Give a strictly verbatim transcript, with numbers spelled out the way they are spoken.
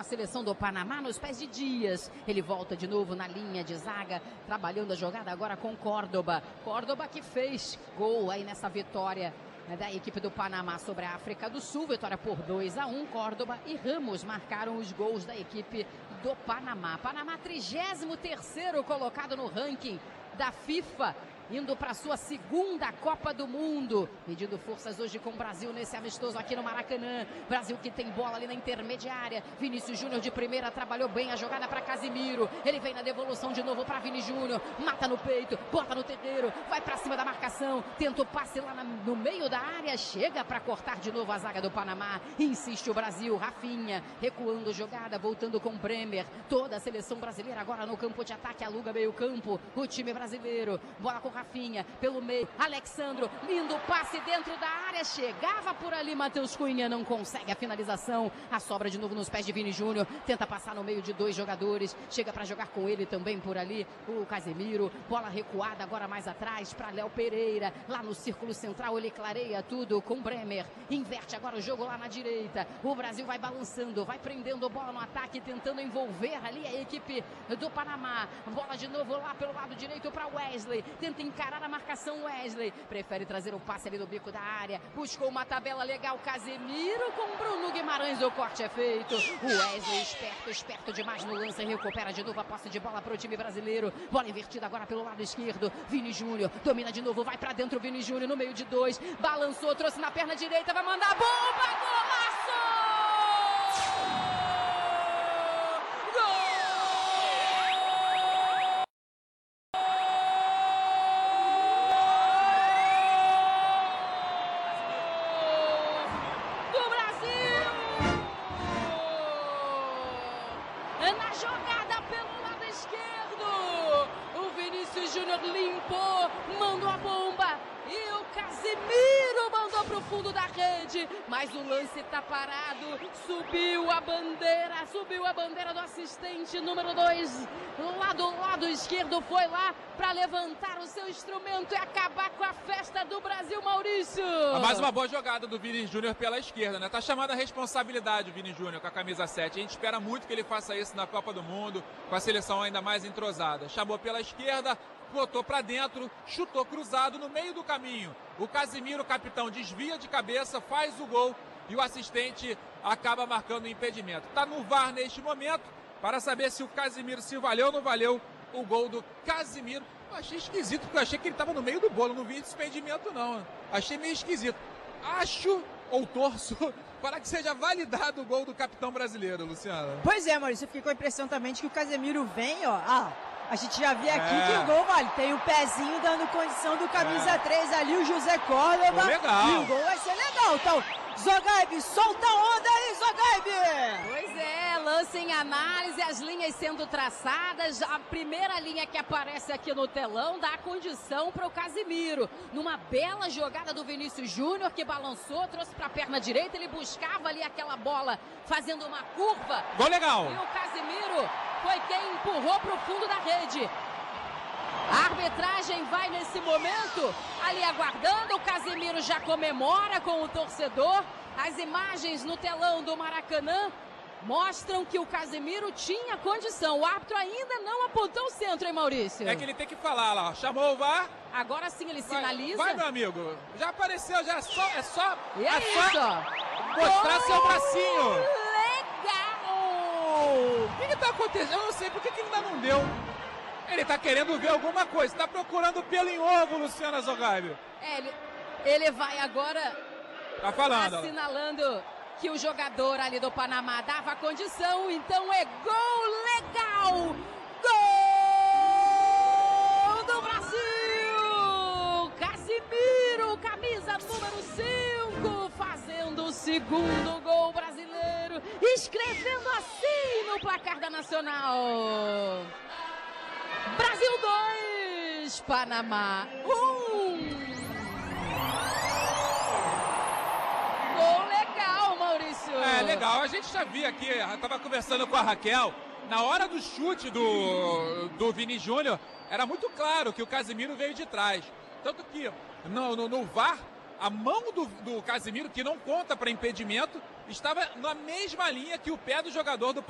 a seleção do Panamá nos pés de Dias. Ele volta de novo na linha de zaga, trabalhando a jogada agora com Córdoba. Córdoba que fez gol aí nessa vitória da equipe do Panamá sobre a África do Sul, vitória por dois a um. Córdoba e Ramos marcaram os gols da equipe do Panamá. Panamá trigésimo terceiro colocado no ranking da FIFA, indo para sua segunda Copa do Mundo, medindo forças hoje com o Brasil nesse amistoso aqui no Maracanã. Brasil que tem bola ali na intermediária. Vinícius Júnior de primeira, trabalhou bem a jogada para Casimiro. Ele vem na devolução de novo para Vini Júnior, mata no peito, bota no terreiro, vai para cima da marcação, tenta o passe lá na, no meio da área, chega para cortar de novo a zaga do Panamá. Insiste o Brasil, Rafinha recuando a jogada, voltando com Bremer. Toda a seleção brasileira agora no campo de ataque, aluga meio campo o time brasileiro. Bola com Rafinha, pelo meio, Alexandro, lindo passe dentro da área, chegava por ali, Matheus Cunha não consegue a finalização, a sobra de novo nos pés de Vini Júnior, tenta passar no meio de dois jogadores, chega para jogar com ele também por ali, o Casemiro, bola recuada agora mais atrás para Léo Pereira, lá no círculo central ele clareia tudo com Bremer, inverte agora o jogo lá na direita, o Brasil vai balançando, vai prendendo bola no ataque, tentando envolver ali a equipe do Panamá, bola de novo lá pelo lado direito para Wesley, tenta encarar a marcação. Wesley prefere trazer o passe ali do bico da área, buscou uma tabela legal, Casemiro com Bruno Guimarães, o corte é feito. O Wesley esperto, esperto demais no lance, recupera de novo a posse de bola para o time brasileiro, bola invertida agora pelo lado esquerdo, Vini Júnior domina de novo, vai para dentro Vini Júnior no meio de dois, balançou, trouxe na perna direita, vai mandar bomba, golaço! Na jogada pelo lado esquerdo, o Vinícius Júnior limpou, mandou a bomba e o Casemiro mandou para o fundo da rede, mas o lance está parado, subiu a bandeira, subiu a bandeira do assistente número dois, lá do lado esquerdo, foi lá para levantar o seu instrumento e acabar com a festa do Brasil, Maurício. Mais uma boa jogada do Vini Júnior pela esquerda, né? Tá chamada a responsabilidade o Vini Júnior com a camisa sete. A gente espera muito que ele faça isso na Copa do Mundo, com a seleção ainda mais entrosada. Chamou pela esquerda, botou para dentro, chutou cruzado no meio do caminho. O Casimiro, capitão, desvia de cabeça, faz o gol e o assistente acaba marcando o impedimento. Tá no V A R neste momento para saber se o Casimiro, se valeu ou não valeu o gol do Casimiro. Eu achei esquisito, porque eu achei que ele estava no meio do bolo, não vi esse impedimento não. Achei meio esquisito. Acho ou torço para que seja validado o gol do capitão brasileiro, Luciana. Pois é, Maurício, eu fiquei com a impressão também de que o Casemiro vem, ó, ah, a gente já vê aqui é. que o gol vale, tem o pezinho dando condição do camisa é. três ali, o José Córdoba, Pô, legal. E o gol vai ser legal, então, Zogaib, solta a onda aí, Zogaib! Pois é, lance em análise, as linhas sendo traçadas, a primeira linha que aparece aqui no telão dá a condição para o Casimiro, numa bela jogada do Vinícius Júnior, que balançou, trouxe para a perna direita, ele buscava ali aquela bola, fazendo uma curva. Gol legal! E o Casimiro foi quem empurrou para o fundo da rede. A arbitragem vai nesse momento ali aguardando, o Casimiro já comemora com o torcedor. As imagens no telão do Maracanã mostram que o Casimiro tinha condição. O árbitro ainda não apontou o centro, hein, Maurício? É que ele tem que falar lá, chamou o V A R. Agora sim ele vai, sinaliza. Vai, meu amigo, já apareceu, já é só, é só, e é, é isso. só mostrar Gol seu bracinho. Legal! O que que tá acontecendo? Eu não sei por que que ele ainda não deu. Ele tá querendo ver alguma coisa, tá procurando pelo em ovo, Luciana Zogaib. É, ele, ele vai agora tá falando, assinalando que o jogador ali do Panamá dava condição, então é gol legal! Gol do Brasil! Casimiro, camisa número cinco, fazendo o segundo gol brasileiro, escrevendo assim no placar da Nacional. Brasil dois, Panamá um. Gol legal, Maurício. É, legal. A gente já via aqui, eu tava conversando com a Raquel, na hora do chute do, do Vini Júnior, era muito claro que o Casimiro veio de trás. Tanto que no, no, no V A R, a mão do, do Casimiro, que não conta para impedimento, estava na mesma linha que o pé do jogador do